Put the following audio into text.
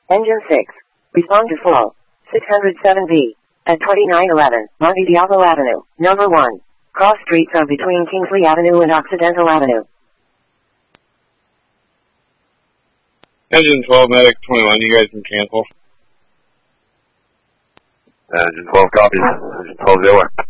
Engine 6. Respond to full. 607B. At 2911, Monte Diablo Avenue, number 1. Cross streets are between Kingsley Avenue and Occidental Avenue. Engine 12, Medic 21, you guys can cancel. Engine 12 copies. Engine 12 0.